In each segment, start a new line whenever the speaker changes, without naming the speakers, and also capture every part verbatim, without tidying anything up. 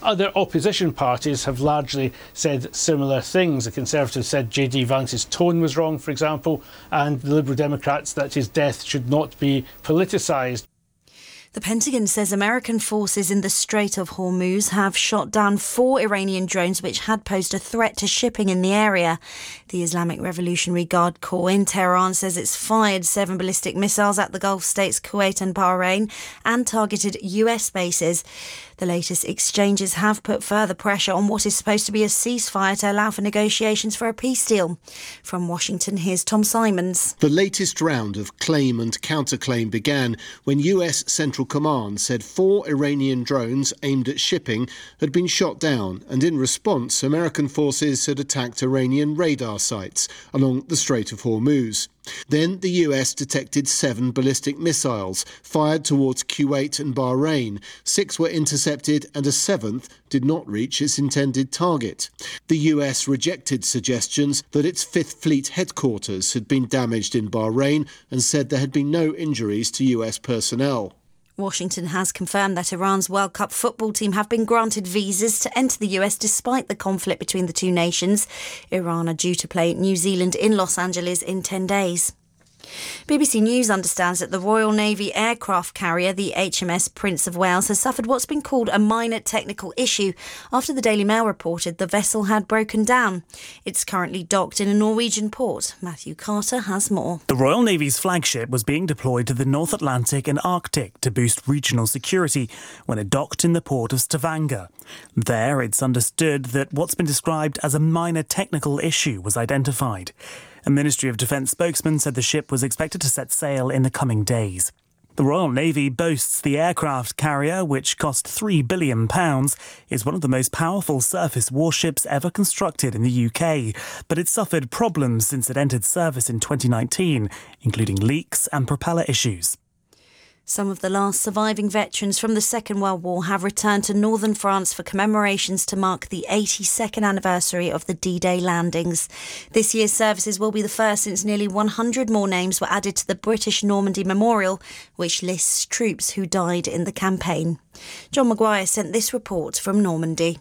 Other opposition parties have largely said similar things. The Conservatives said J D Vance's tone was wrong, for example, and the Liberal Democrats that his death should not be politicised.
The Pentagon says American forces in the Strait of Hormuz have shot down four Iranian drones which had posed a threat to shipping in the area. The Islamic Revolutionary Guard Corps in Tehran says it's fired seven ballistic missiles at the Gulf states Kuwait and Bahrain and targeted U S bases. The latest exchanges have put further pressure on what is supposed to be a ceasefire to allow for negotiations for a peace deal. From Washington, here's Tom Simons.
The latest round of claim and counterclaim began when U S Central Command said four Iranian drones aimed at shipping had been shot down, and in response, American forces had attacked Iranian radar sites along the Strait of Hormuz. Then the U S detected seven ballistic missiles fired towards Kuwait and Bahrain. Six were intercepted and a seventh did not reach its intended target. The U S rejected suggestions that its Fifth Fleet headquarters had been damaged in Bahrain and said there had been no injuries to U S personnel.
Washington has confirmed that Iran's World Cup football team have been granted visas to enter the U S despite the conflict between the two nations. Iran are due to play New Zealand in Los Angeles in ten days. B B C News understands that the Royal Navy aircraft carrier, the H M S Prince of Wales, has suffered what's been called a minor technical issue after the Daily Mail reported the vessel had broken down. It's currently docked in a Norwegian port. Matthew Carter has more.
The Royal Navy's flagship was being deployed to the North Atlantic and Arctic to boost regional security when it docked in the port of Stavanger. There, it's understood that what's been described as a minor technical issue was identified. A Ministry of Defence spokesman said the ship was expected to set sail in the coming days. The Royal Navy boasts the aircraft carrier, which cost three billion pounds, is one of the most powerful surface warships ever constructed in the U K. But it's suffered problems since it entered service in twenty nineteen, including leaks and propeller issues.
Some of the last surviving veterans from the Second World War have returned to northern France for commemorations to mark the eighty-second anniversary of the D-Day landings. This year's services will be the first since nearly one hundred more names were added to the British Normandy Memorial, which lists troops who died in the campaign. John Maguire sent this report from Normandy.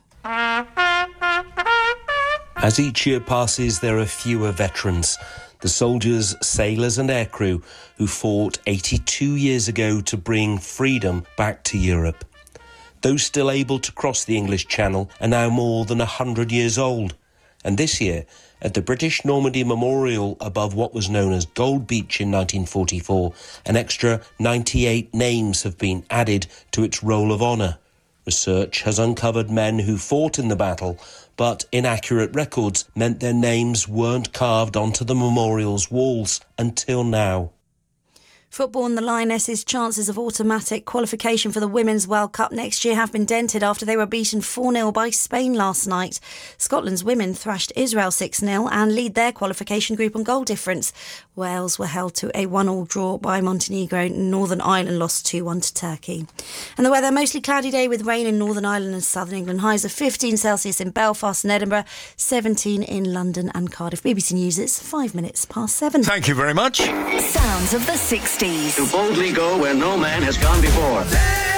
As each year passes, there are fewer veterans. The soldiers, sailors and aircrew who fought eighty-two years ago to bring freedom back to Europe. Those still able to cross the English Channel are now more than one hundred years old. And this year, at the British Normandy Memorial above what was known as Gold Beach in nineteen forty-four, an extra ninety-eight names have been added to its roll of honour. Research has uncovered men who fought in the battle, but inaccurate records meant their names weren't carved onto the memorial's walls until now.
Football and the Lionesses' chances of automatic qualification for the Women's World Cup next year have been dented after they were beaten four nil by Spain last night. Scotland's women thrashed Israel six nil and lead their qualification group on goal difference. Wales were held to a one all draw by Montenegro. Northern Ireland lost two one to Turkey. And the weather, mostly cloudy day with rain in Northern Ireland and Southern England. Highs of fifteen Celsius in Belfast and Edinburgh, seventeen in London and Cardiff. B B C News, it's five minutes past seven.
Thank you very much.
Sounds of the sixties.
To boldly go where no man has gone before.